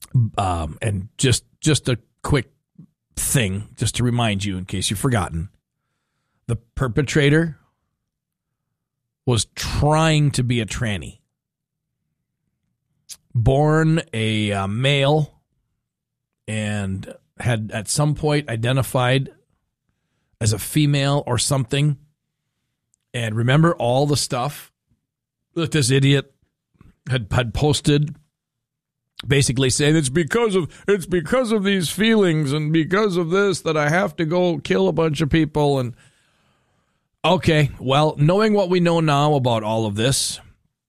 And just a quick thing, just to remind you in case you've forgotten, the perpetrator was trying to be a tranny. Born a male and had at some point identified as a female or something. And remember all the stuff that this idiot had posted, basically saying it's because of these feelings and because of this that I have to go kill a bunch of people. And okay, well, knowing what we know now about all of this,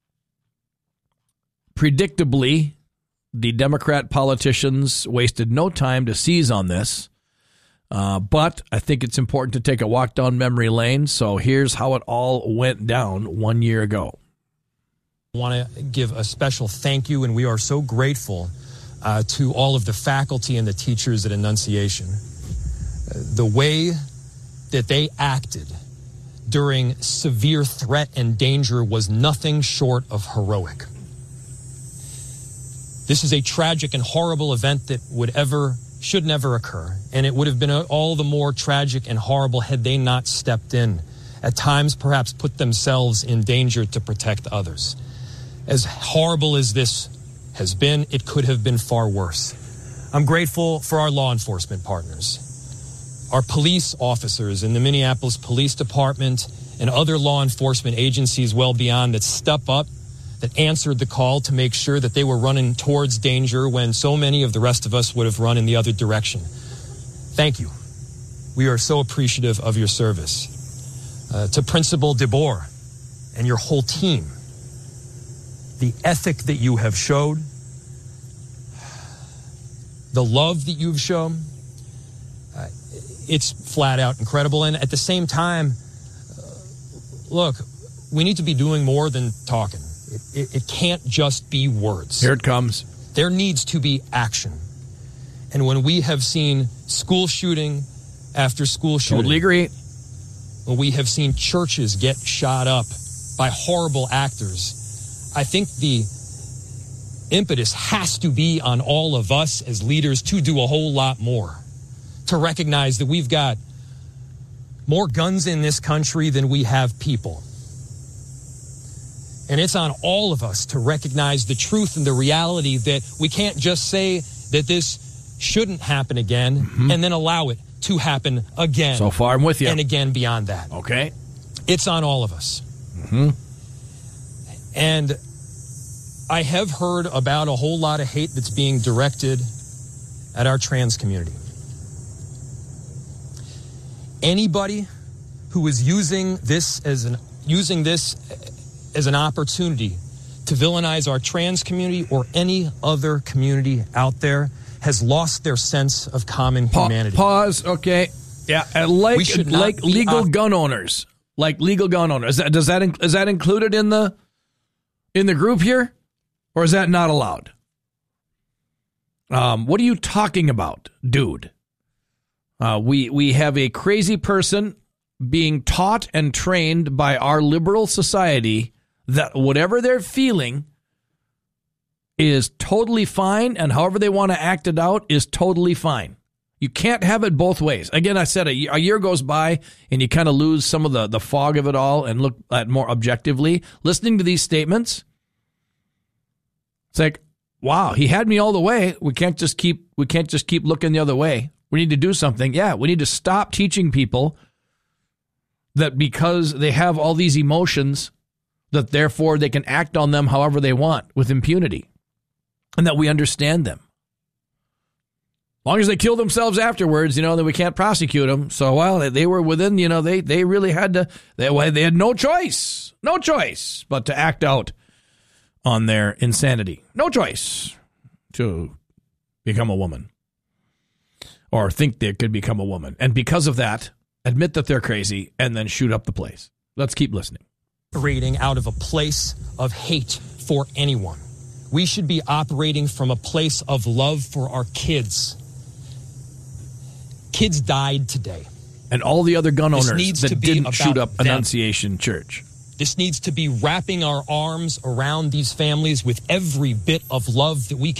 predictably, the Democrat politicians wasted no time to seize on this. But I think it's important to take a walk down memory lane. So here's how it all went down 1 year ago. I want to give a special thank you, and we are so grateful to all of the faculty and the teachers at Annunciation. The way that they acted during severe threat and danger was nothing short of heroic. This is a tragic and horrible event that should never occur, and it would have been all the more tragic and horrible had they not stepped in, at times perhaps put themselves in danger to protect others. As horrible as this has been, it could have been far worse. I'm grateful for our law enforcement partners, our police officers in the Minneapolis Police Department and other law enforcement agencies well beyond that step up, that answered the call to make sure that they were running towards danger when so many of the rest of us would have run in the other direction. Thank you. We are so appreciative of your service. To Principal DeBoer and your whole team, the ethic that you have showed, the love that you've shown, it's flat out incredible. And at the same time, look, we need to be doing more than talking. It can't just be words. Here it comes. There needs to be action. And when we have seen school shooting after school shooting, totally agree. When we have seen churches get shot up by horrible actors, I think the impetus has to be on all of us as leaders to do a whole lot more, to recognize that we've got more guns in this country than we have people. And it's on all of us to recognize the truth and the reality that we can't just say that this shouldn't happen again and then allow it to happen again. So far, I'm with you. And again beyond that. Okay. It's on all of us. And I have heard about a whole lot of hate that's being directed at our trans community. Anybody who is using this as an opportunity to villainize our trans community or any other community out there has lost their sense of common humanity. Pause. Okay. Yeah. Like legal gun owners. Like legal gun owners. Is that included in the group here? Or is that not allowed? What are you talking about, dude? We have a crazy person being taught and trained by our liberal society that whatever they're feeling is totally fine, and however they want to act it out is totally fine. You can't have it both ways. Again, I said a year goes by and you kind of lose some of the fog of it all and look at more objectively. Listening to these statements, it's like, wow, he had me all the way. We can't just keep looking the other way. We need to do something. Yeah, we need to stop teaching people that because they have all these emotions, that therefore they can act on them however they want with impunity, and that we understand them. As long as they kill themselves afterwards, then we can't prosecute them. So while they were within, they really had to, they had no choice but to act out on their insanity. No choice to become a woman or think they could become a woman. And because of that, admit that they're crazy and then shoot up the place. Let's keep listening. Operating out of a place of hate for anyone. We should be operating from a place of love for our kids. Kids died today. And all the other gun owners that didn't shoot up Annunciation Church. This needs to be wrapping our arms around these families with every bit of love that we can.